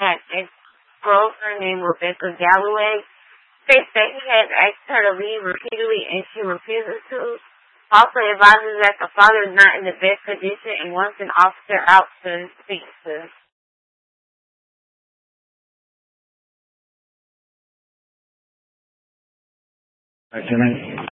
had ex-girlfriend named Rebecca Galloway, states that he had asked her to leave repeatedly and she refuses to. Also advises that the father is not in the best condition and wants an officer out to speak to. Can I